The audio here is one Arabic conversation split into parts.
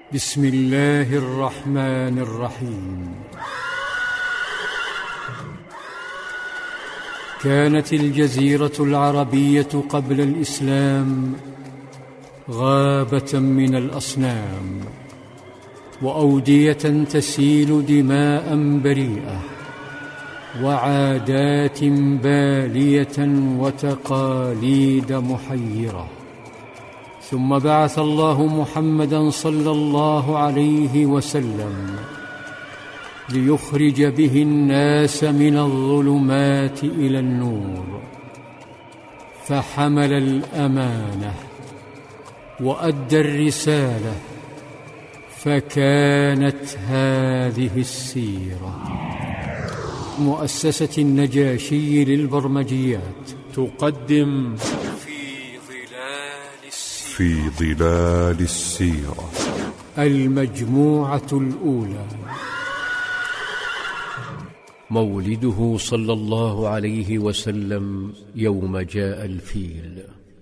بسم الله الرحمن الرحيم. كانت الجزيرة العربية قبل الإسلام غابة من الأصنام، وأودية تسيل دماء بريئة، وعادات بالية وتقاليد محيرة. ثم بعث الله محمدًا صلى الله عليه وسلم ليخرج به الناس من الظلمات إلى النور، فحمل الأمانة وأدى الرسالة، فكانت هذه السيرة. مؤسسة النجاشي للبرمجيات تقدم في ظلال السيرة المجموعة الأولى. مولده صلى الله عليه وسلم يوم جاء الفيل.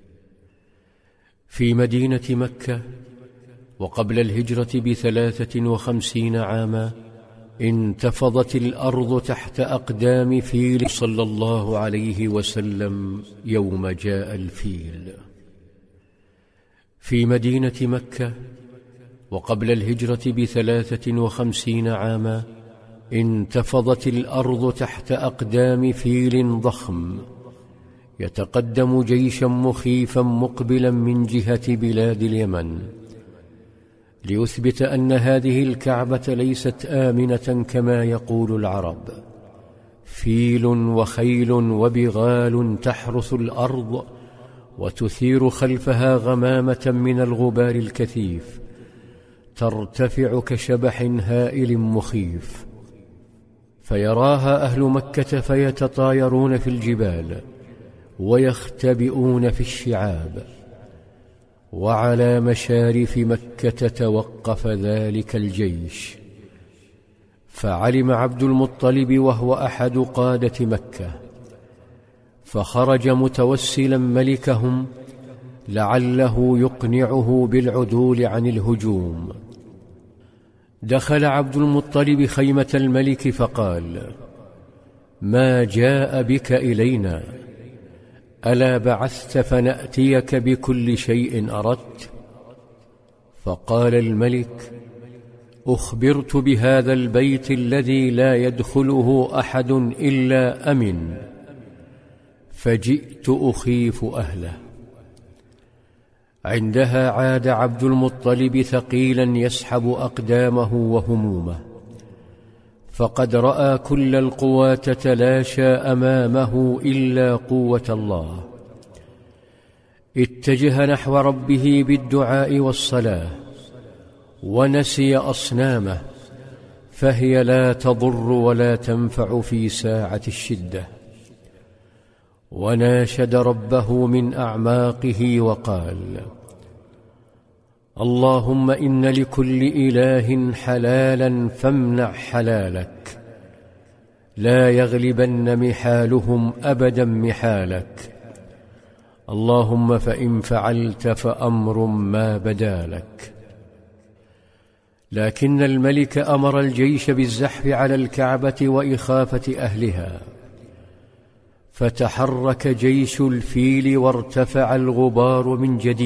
في مدينة مكة وقبل الهجرة ب53 عاما انتفضت الأرض تحت أقدام فيل صلى الله عليه وسلم يوم جاء الفيل. في مدينة مكة وقبل الهجرة ب53 عاما انتفضت الأرض تحت أقدام فيل ضخم يتقدم جيشا مخيفا مقبلا من جهة بلاد اليمن، ليثبت أن هذه الكعبة ليست آمنة كما يقول العرب. فيل وخيل وبغال تحرث الأرض وتثير خلفها غمامة من الغبار الكثيف ترتفع كشبح هائل مخيف، فيراها أهل مكة فيتطايرون في الجبال ويختبئون في الشعاب. وعلى مشارف مكة توقف ذلك الجيش، فعلم عبد المطلب وهو أحد قادة مكة، فخرج متوسلا ملكهم لعله يقنعه بالعدول عن الهجوم. دخل عبد المطلب خيمة الملك فقال: ما جاء بك إلينا؟ ألا بعثت فنأتيك بكل شيء أردت؟ فقال الملك: أخبرت بهذا البيت الذي لا يدخله أحد إلا أمن، فجئت أخيف أهله. عندها عاد عبد المطلب ثقيلا يسحب أقدامه وهمومه، فقد رأى كل القوى تتلاشى أمامه إلا قوة الله. اتجه نحو ربه بالدعاء والصلاة، ونسي أصنامه، فهي لا تضر ولا تنفع في ساعة الشدة. وناشد ربه من أعماقه وقال: اللهم إن لكل إله حلالا فامنع حلالك، لا يغلبن محالهم أبدا محالك. اللهم فإن فعلت فأمر ما بدا لك. لكن الملك أمر الجيش بالزحف على الكعبة وإخافة أهلها، فتحرك جيش الفيل وارتفع الغبار من جديد.